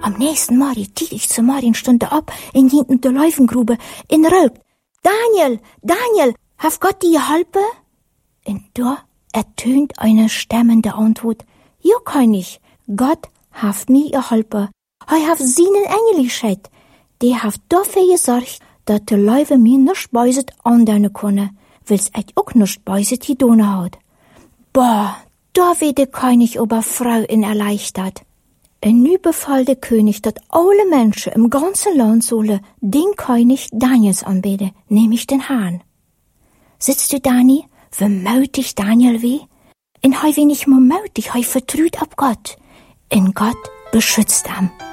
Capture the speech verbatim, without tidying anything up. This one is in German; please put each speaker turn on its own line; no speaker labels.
Am nächsten Morgen tiet ich zu Marienstunde ab, in hinten der Löwengrube, in Rögt. Daniel, Daniel, haf Gott dir geholpen? Und da ertönt eine stemmende Antwort. Ja, König, Gott haft mir geholpen. Hei haft seinen Engel geschickt. Der haft dafür gesorgt, dass der Löwe mir nicht beiset andauern könne, weil's et auch nicht beiset die Donau hat. Boah, da wird der König ober Frau in erleichtert. Und nu befahl der König, dass alle Menschen im ganzen Land sollen den König Daniels anbeten, nämlich den Hahn. Sitzt du, Dani, wie mutig Daniel weh? Und hei wenig mehr mutig, hei vertraut auf Gott. Und Gott beschützt ihn.